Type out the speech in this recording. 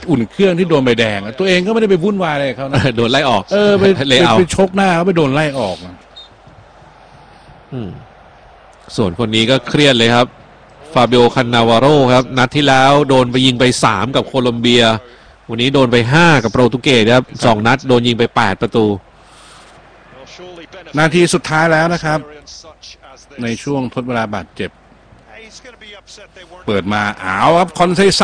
อุ่นเครื่องที่โดนใบแดงตัวเองก็ไม่ได้ไปวุ่นวายอะไรเขานะโดนไล่ออกไปชกหน้าเขาไปโดนไล่ออกส่วนคนนี้ก็เครียดเลยครับฟาบิโอคันนาวาโรครับนัดที่แล้วโดนไปยิงไป3กับโคลอมเบียวันนี้โดนไป5กับโปรตุเกสครับ2นัดโดนยิงไป8ประตูนาทีสุดท้ายแล้วนะครับในช่วงทดเวลาบาดเจ็บเปิดมาเอาครับคอนเซ